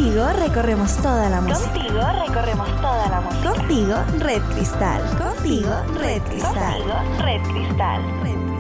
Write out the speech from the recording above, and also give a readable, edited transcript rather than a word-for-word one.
Contigo recorremos toda la música. Contigo recorremos toda la música. Contigo, Red Cristal. Contigo, Red Cristal. Contigo, Red Cristal. Red Cristal.